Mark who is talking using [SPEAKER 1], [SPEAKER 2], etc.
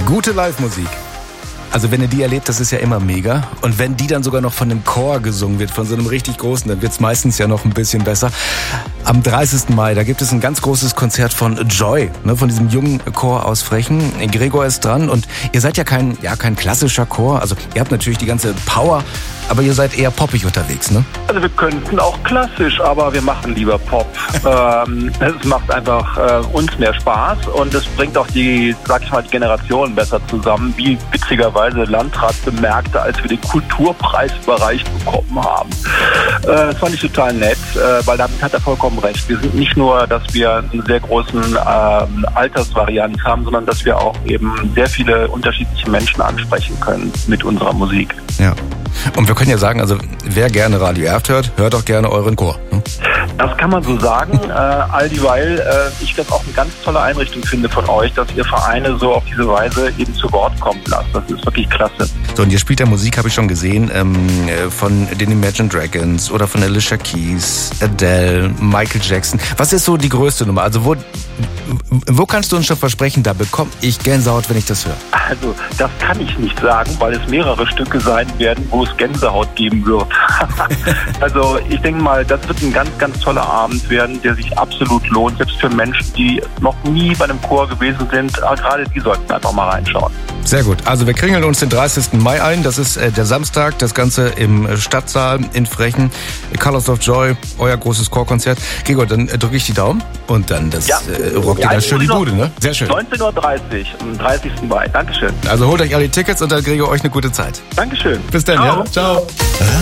[SPEAKER 1] Gute Live-Musik. Also wenn ihr die erlebt, das ist ja immer mega. Und wenn die dann sogar noch von einem Chor gesungen wird, von so einem richtig großen, dann wird's meistens ja noch ein bisschen besser. Am 30. Mai, da gibt es ein ganz großes Konzert von Joy, von diesem jungen Chor aus Frechen. Gregor ist dran und ihr seid ja kein klassischer Chor. Also ihr habt natürlich die ganze Power, aber ihr seid eher poppig unterwegs, ne?
[SPEAKER 2] Also wir könnten auch klassisch, aber wir machen lieber Pop. Es macht einfach uns mehr Spaß und es bringt auch die Generationen besser zusammen, wie witzigerweise Landrat bemerkte, als wir den Kulturpreis überreicht bekommen haben. Das fand ich total nett, weil damit hat er vollkommen recht. Wir sind nicht nur, dass wir einen sehr großen Altersvarianz haben, sondern dass wir auch eben sehr viele unterschiedliche Menschen ansprechen können mit unserer Musik.
[SPEAKER 1] Ja. Und wir können ja sagen, also wer gerne Radio Erft hört auch gerne euren Chor. Ne?
[SPEAKER 2] Das kann man so sagen, all dieweil ich das auch eine ganz tolle Einrichtung finde von euch, dass ihr Vereine so auf diese Weise eben zu Wort kommen lasst. Das ist wirklich klasse.
[SPEAKER 1] So, und ihr spielt ja Musik, habe ich schon gesehen, von den Imagine Dragons oder von Alicia Keys, Adele, Michael Jackson. Was ist so die größte Nummer? Also wo kannst du uns schon versprechen, da bekomme ich Gänsehaut, wenn ich das höre?
[SPEAKER 2] Also das kann ich nicht sagen, weil es mehrere Stücke sein werden, wo es Gänsehaut geben wird. Also ich denke mal, das wird ein ganz, ganz toller Abend werden, der sich absolut lohnt, selbst für Menschen, die noch nie bei einem Chor gewesen sind. Aber gerade die sollten einfach mal reinschauen.
[SPEAKER 1] Sehr gut. Also wir kringeln uns den 30. Mai ein. Das ist der Samstag. Das Ganze im Stadtsaal in Frechen. Colors of Joy, euer großes Chorkonzert. Gregor, dann drücke ich die Daumen und dann rockt ihr da schön die Bude, ne? Sehr schön.
[SPEAKER 2] 19.30 Uhr am 30. Mai. Dankeschön.
[SPEAKER 1] Also holt euch alle die Tickets und dann Gregor euch eine gute Zeit.
[SPEAKER 2] Dankeschön.
[SPEAKER 1] Bis dann,
[SPEAKER 2] Ciao.
[SPEAKER 1] ja? Ciao.